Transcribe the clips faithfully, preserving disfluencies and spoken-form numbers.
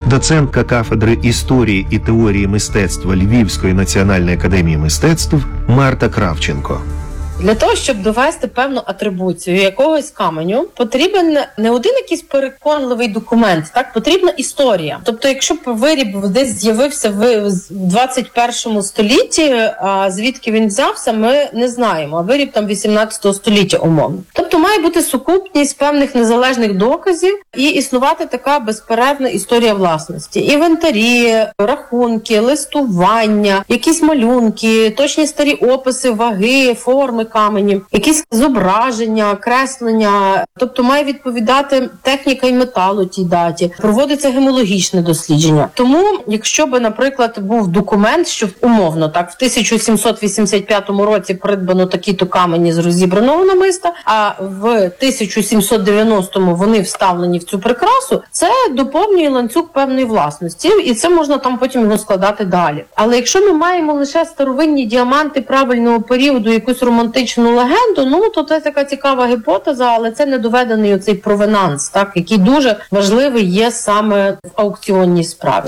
доцентка кафедри історії і теорії мистецтва Львівської національної академії мистецтв Марта Кравченко. Для того, щоб довести певну атрибуцію якогось каменю, потрібен не один якийсь переконливий документ, так, потрібна історія. Тобто, якщо виріб десь з'явився в двадцять першому столітті, а звідки він взявся, ми не знаємо, а виріб там вісімнадцятого століття умовно. Тобто має бути сукупність певних незалежних доказів і існувати така безперервна історія власності. Інвентарі, рахунки, листування, якісь малюнки, точні старі описи, ваги, форми каменів, якісь зображення, креслення, тобто має відповідати техніка і металу тій даті, проводиться гемологічне дослідження. Тому, якщо би, наприклад, був документ, що умовно так в тисяча сімсот вісімдесят п'ятому році придбано такі-то камені з розібраного намиста, а в тисяча сімсот дев'яностому вони вставлені в цю прикрасу, це доповнює ланцюг певної власності, і це можна там потім його складати далі. Але якщо ми маємо лише старовинні діаманти правильного періоду, якусь романтичну легенду, ну, то це така цікава гіпотеза, але це не доведений оцей провенанс, так, який дуже важливий є саме в аукціонній справі.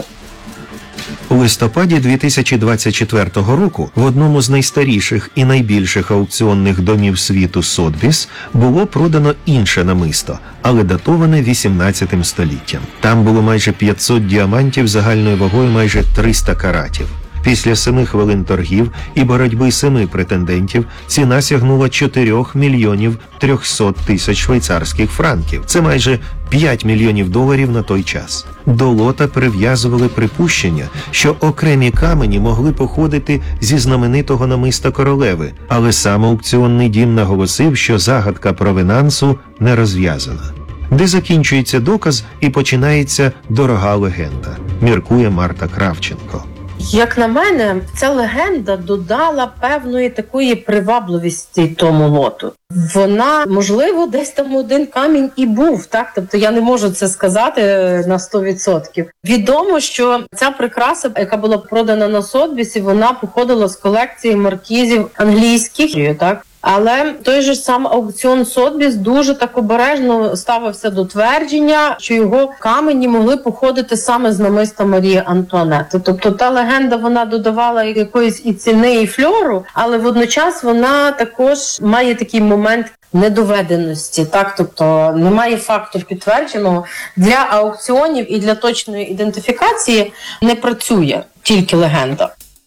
У листопаді дві тисячі двадцять четвертого року в одному з найстаріших і найбільших аукціонних домів світу Сотбіс було продано інше намисто, але датоване вісімнадцятим століттям. Там було майже п'ятсот діамантів загальною вагою майже триста каратів. Після семи хвилин торгів і боротьби семи претендентів ціна сягнула чотирьох мільйонів трьохсот тисяч швейцарських франків. Це майже п'ять мільйонів доларів на той час. До лота прив'язували припущення, що окремі камені могли походити зі знаменитого намиста королеви, але сам аукціонний дім наголосив, що загадка провенансу не розв'язана. Де закінчується доказ і починається дорога легенда, міркує Марта Кравченко. Як на мене, ця легенда додала певної такої привабливості тому лоту. Вона, можливо, десь там один камінь і був, так? Тобто я не можу це сказати на сто відсотків. Відомо, що ця прикраса, яка була продана на Сотбісі, вона походила з колекції маркізів англійських, так? Але той же сам аукціон Сотбіс дуже так обережно ставився до твердження, що його камені могли походити саме з намиста Марії Антуанетти. Тобто та легенда, вона додавала якоїсь і ціни, і фльору, але водночас вона також має такий момент недоведеності, так, тобто немає факту підтвердженого. Для аукціонів і для точної ідентифікації не працює тільки легенда.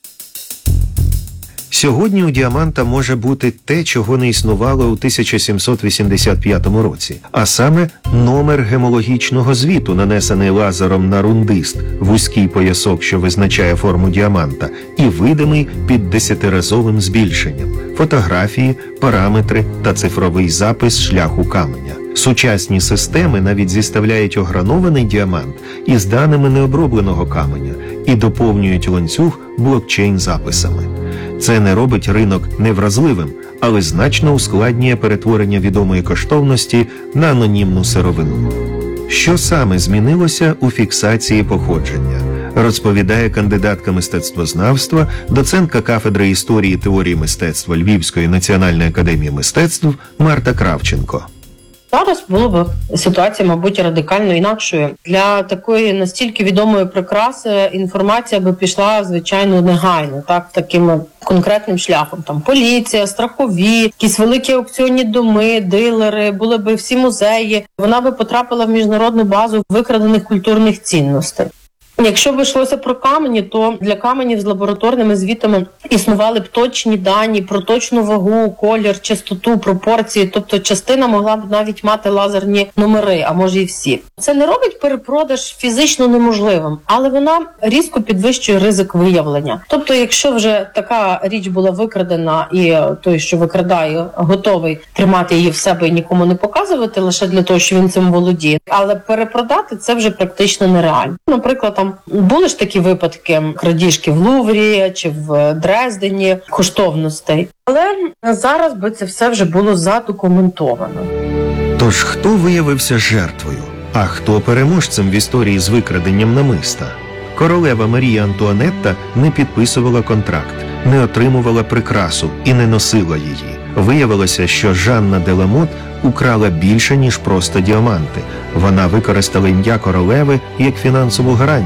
Сьогодні у діаманта може бути те, чого не існувало у тисяча сімсот вісімдесят п'ятому році, а саме номер гемологічного звіту, нанесений лазером на рундист, вузький поясок, що визначає форму діаманта, і видимий під десятиразовим збільшенням, фотографії, параметри та цифровий запис шляху каменя. Сучасні системи навіть зіставляють огранований діамант із даними необробленого каменя і доповнюють ланцюг блокчейн-записами. Це не робить ринок невразливим, але значно ускладнює перетворення відомої коштовності на анонімну сировину. Що саме змінилося у фіксації походження? Розповідає кандидатка мистецтвознавства, доцентка кафедри історії і теорії мистецтва Львівської національної академії мистецтв Марта Кравченко. Зараз була б ситуація, мабуть, радикально інакшою. Для такої настільки відомої прикраси інформація би пішла, звичайно, негайно, так, таким конкретним шляхом. Там поліція, страхові, якісь великі аукціонні доми, дилери, були б всі музеї. Вона би потрапила в міжнародну базу викрадених культурних цінностей. Якщо б йшлося про камені, то для каменів з лабораторними звітами існували б точні дані про точну вагу, колір, чистоту, пропорції. Тобто частина могла б навіть мати лазерні номери, а може і всі. Це не робить перепродаж фізично неможливим, але вона різко підвищує ризик виявлення. Тобто, якщо вже така річ була викрадена і той, що викрадає, готовий тримати її в себе і нікому не показувати, лише для того, що він цим володіє. Але перепродати це вже практично нереально. Наприклад, там були ж такі випадки крадіжки в Луврі чи в Дрездені коштовностей. Але зараз би це все вже було задокументовано. Тож хто виявився жертвою, а хто переможцем в історії з викраденням намиста? Королева Марія Антуанетта не підписувала контракт, не отримувала прикрасу і не носила її. Виявилося, що Жанна де ла Мот украла більше, ніж просто діаманти. Вона використала ім'я королеви як фінансову гарантію.